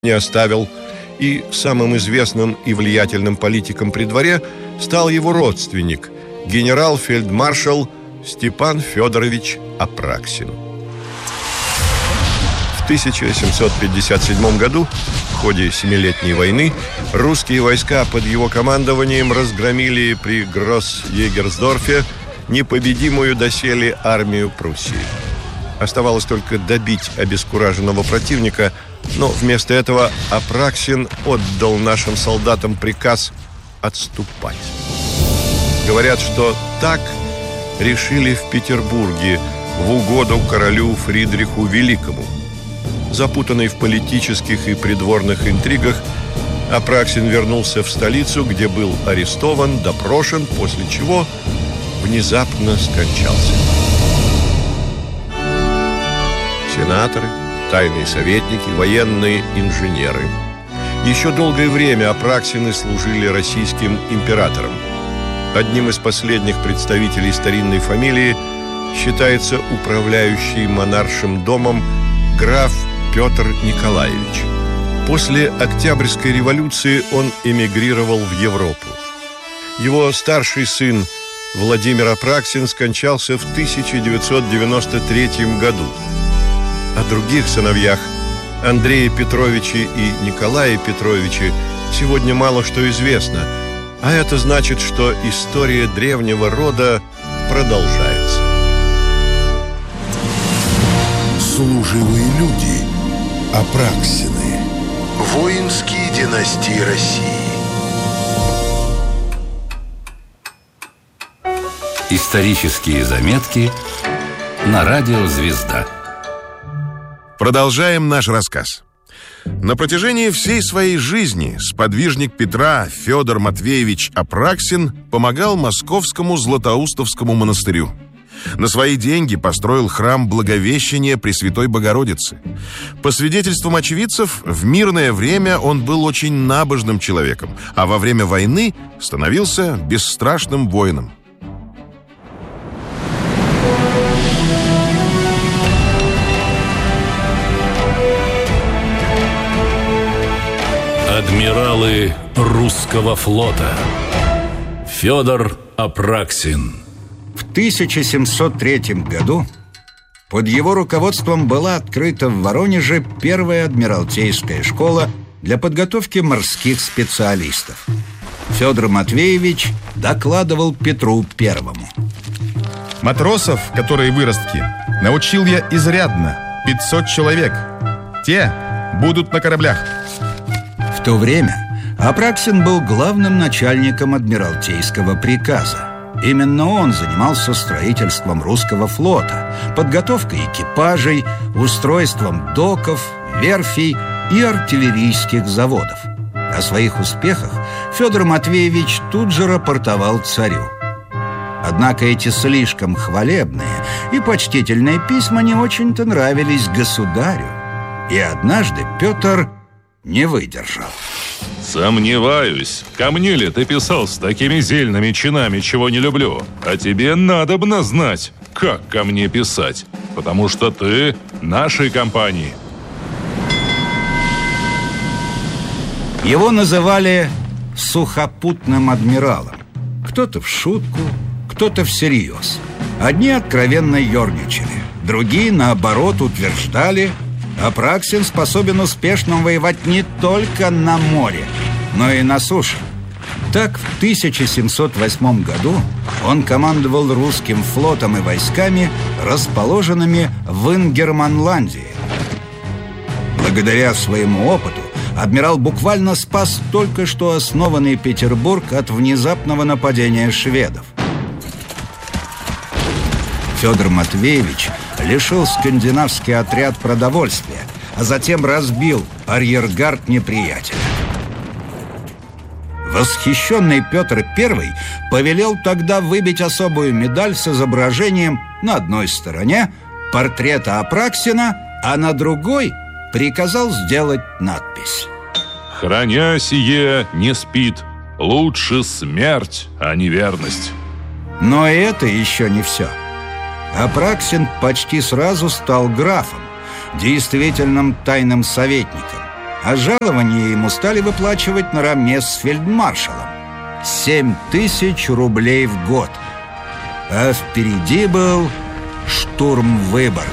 не оставил, и самым известным и влиятельным политиком при дворе стал его родственник, генерал-фельдмаршал Степан Федорович Апраксин. В 1757 году, в ходе Семилетней войны, русские войска под его командованием разгромили при Гросс-Егерсдорфе непобедимую доселе армию Пруссии. Оставалось только добить обескураженного противника, но вместо этого Апраксин отдал нашим солдатам приказ отступать. Говорят, что так решили в Петербурге в угоду королю Фридриху Великому. Запутанный в политических и придворных интригах, Апраксин вернулся в столицу, где был арестован, допрошен, после чего внезапно скончался. Сенаторы, тайные советники, военные инженеры. Еще долгое время Апраксины служили российским императорам. Одним из последних представителей старинной фамилии считается управляющий монаршим домом граф Петр Николаевич. После Октябрьской революции он эмигрировал в Европу. Его старший сын Владимир Апраксин скончался в 1993 году. О других сыновьях, Андрее Петровиче и Николае Петровиче, сегодня мало что известно, а это значит, что история древнего рода продолжается. Служивые люди. Апраксины. Воинские династии России. Исторические заметки на радио «Звезда». Продолжаем наш рассказ. На протяжении всей своей жизни сподвижник Петра Федор Матвеевич Апраксин помогал Московскому Златоустовскому монастырю. На свои деньги построил храм Благовещения Пресвятой Богородицы. По свидетельствам очевидцев, в мирное время он был очень набожным человеком, а во время войны становился бесстрашным воином. Адмиралы русского флота. Федор Апраксин. В 1703 году под его руководством была открыта в Воронеже первая адмиралтейская школа для подготовки морских специалистов. Федор Матвеевич докладывал Петру Первому. Матросов, которые выростки, научил я изрядно, 500 человек. Те будут на кораблях. В то время Апраксин был главным начальником адмиралтейского приказа. Именно он занимался строительством русского флота, подготовкой экипажей, устройством доков, верфей и артиллерийских заводов. О своих успехах Федор Матвеевич тут же рапортовал царю. Однако эти слишком хвалебные и почтительные письма не очень-то нравились государю. И однажды Петр не выдержал. Сомневаюсь, ко мне ли ты писал с такими зельными чинами, чего не люблю. А тебе надобно знать, как ко мне писать, потому что ты нашей компании. Его называли сухопутным адмиралом. Кто-то в шутку, кто-то всерьез. Одни откровенно ерничали, другие, наоборот, утверждали: Апраксин способен успешно воевать не только на море, но и на суше. Так, в 1708 году он командовал русским флотом и войсками, расположенными в Ингерманландии. Благодаря своему опыту адмирал буквально спас только что основанный Петербург от внезапного нападения шведов. Федор Матвеевич лишил скандинавский отряд продовольствия, а затем разбил арьергард неприятеля. Восхищенный Петр I повелел тогда выбить особую медаль с изображением на одной стороне портрета Апраксина, а на другой приказал сделать надпись: «Храня сие, не спит. Лучше смерть, а не верность». Но и это еще не все. Апраксин почти сразу стал графом, действительным тайным советником. а жалование ему стали выплачивать наравне с фельдмаршалом. 7000 рублей в год. А впереди был штурм Выборга.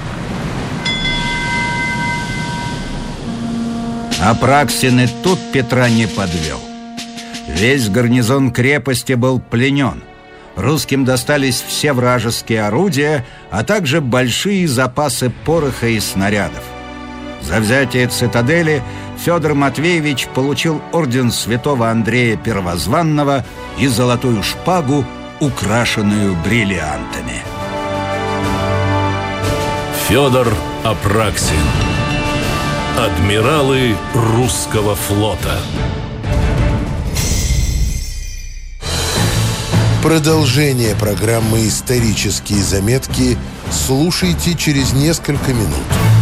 Апраксин и тут Петра не подвел. Весь гарнизон крепости был пленен. Русским достались все вражеские орудия, а также большие запасы пороха и снарядов. За взятие цитадели Федор Матвеевич получил орден святого Андрея Первозванного и золотую шпагу, украшенную бриллиантами. Федор Апраксин. Адмиралы русского флота. Продолжение программы «Исторические заметки» слушайте через несколько минут.